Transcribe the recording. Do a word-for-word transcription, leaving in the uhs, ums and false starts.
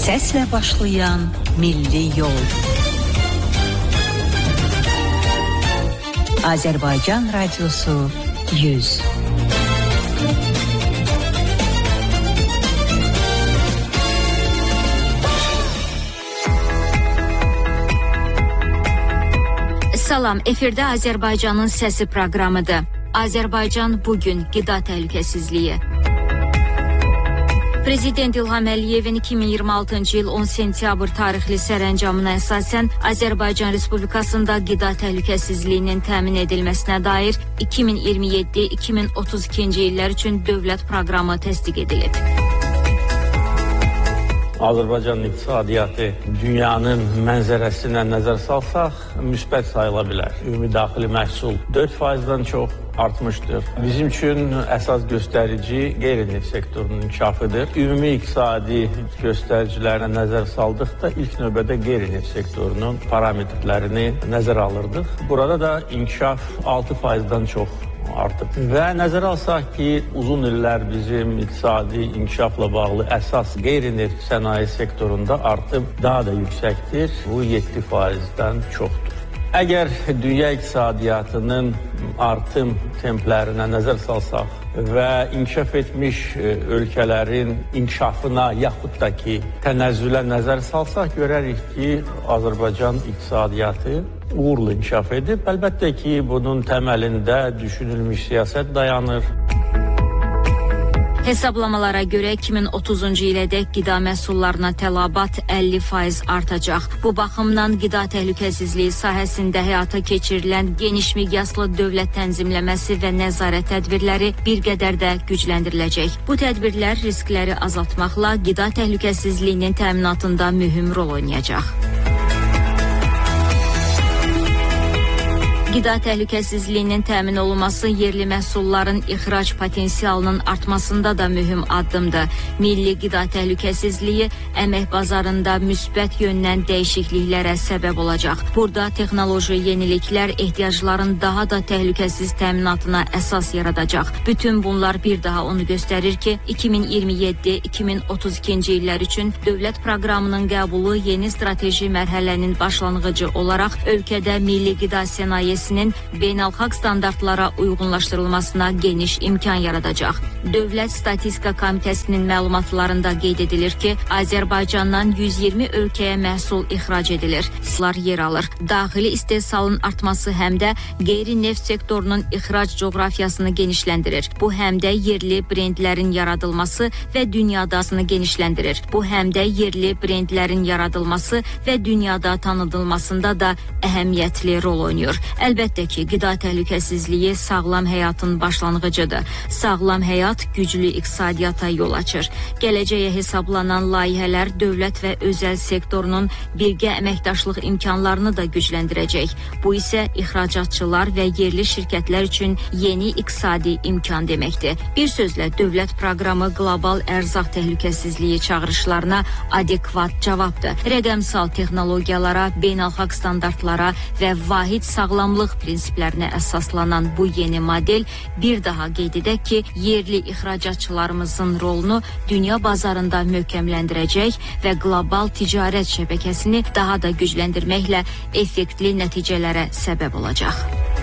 Səslə başlayan Milli Yol. Azərbaycan Radiosu yüz. Salam, efirdə Azərbaycanın səsi proqramıdır. Azərbaycan bugün qida təhlükəsizliyi. Prezident İlham Əliyevin iki min iyirmi altıncı il on sentyabr tarixli sərəncamına əsasən Azərbaycan Respublikasında qida təhlükəsizliyinin təmin edilməsinə dair iki min iyirmi yeddi iki min otuz ikinci illər üçün dövlət proqramı təsdiq edilib. Azərbaycan iqtisadiyyatı dünyanın mənzərəsinə nəzər salsaq, müsbət sayıla bilər. Ümumi daxili məhsul dörd faizdən çox artmışdır. Bizim üçün əsas göstərici qeyri-neft sektorunun inkişafıdır. Ümumi iqtisadi göstəricilərə nəzər saldıqda ilk növbədə qeyri-neft sektorunun parametrlərini nəzərə alırdıq. Burada da inkişaf altı faizdən çox artıq. Və nəzərə alsaq ki, uzun illər bizim iqtisadi inkişafla bağlı əsas qeyri-neft sənaye sektorunda artım daha da yüksəkdir. Bu yeddi faizdən çoxdur. Əgər dünya iqtisadiyyatının artım templərinə nəzər salsaq və inkişaf etmiş ölkələrin inkişafına yaxud da ki, tənəzzülə nəzər salsaq, görərik ki, Azərbaycan iqtisadiyyatı uğurlu inkişaf edib. Əlbəttə ki, bunun təməlində düşünülmüş siyasət dayanır. Hesablamalara görə iki min otuzuncu ilədək qida məhsullarına tələbat əlli faiz artacaq. Bu baxımdan qida təhlükəsizliyi sahəsində həyata keçirilən geniş miqyaslı dövlət tənzimləməsi və nəzarət tədbirləri bir qədər də gücləndiriləcək. Bu tədbirlər riskləri azaltmaqla qida təhlükəsizliyinin təminatında mühüm rol oynayacaq. Qida təhlükəsizliyinin təmin olunması yerli məhsulların ixrac potensialının artmasında da mühüm addımdır. Milli qida təhlükəsizliyi əmək bazarında müsbət yöndən dəyişikliklərə səbəb olacaq. Burada texnoloji yeniliklər ehtiyacların daha da təhlükəsiz təminatına əsas yaradacaq. Bütün bunlar bir daha onu göstərir ki, iki min iyirmi yeddi iki min otuz ikinci illər üçün dövlət proqramının qəbulu yeni strateji mərhələnin başlanğıcı olaraq ölkədə milli qida sənayesi beynəlxalq standartlara uyğunlaşdırılmasına geniş imkan yaradacaq. Dövlət Statistika Komitəsinin məlumatlarında qeyd edilir ki, Azərbaycandan yüz iyirmi ölkəyə məhsul ixrac edilir. Slar yer alır. Daxili istehsalın artması həm də qeyri-neft sektorunun ixrac coğrafiyasını genişləndirir. Bu həm də yerli brendlərin yaradılması və dünyadasını genişləndirir. Bu həm də yerli brendlərin yaradılması və dünyada tanıdılmasında da əhəmiyyətli rol oynayır. Əlbəttə ki, qida təhlükəsizliyi sağlam həyatın başlanğıcıdır. Sağlam həyat güclü iqtisadiyyata yol açır. Gələcəyə hesablanan layihələr dövlət və özəl sektorunun birgə əməkdaşlıq imkanlarını da gücləndirəcək. Bu isə ixracatçılar və yerli şirkətlər üçün yeni iqtisadi imkan deməkdir. Bir sözlə, dövlət proqramı qlobal ərzaq təhlükəsizliyi çağırışlarına adekvat cavabdır. Rəqəmsal texnologiyalara, beynəlxalq standartlara və vahid sağlamlıq prinsiplərinə əsaslanan bu yeni model bir daha qeyd edək ki, yerli ixracatçılarımızın rolunu dünya bazarında möhkəmləndirəcək və qlobal ticarət şəbəkəsini daha da gücləndirməklə effektli nəticələrə səbəb olacaq.